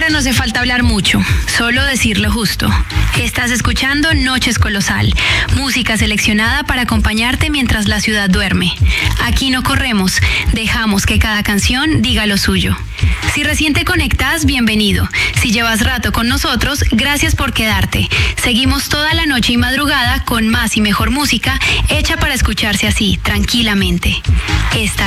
Ahora no hace falta hablar mucho, solo decir lo justo. Estás escuchando Noches Colosal, música seleccionada para acompañarte mientras la ciudad duerme. Aquí no corremos, dejamos que cada canción diga lo suyo. Si recién te conectas, bienvenido. Si llevas rato con nosotros, gracias por quedarte. Seguimos toda la noche y madrugada con más y mejor música hecha para escucharse así, tranquilamente. Esta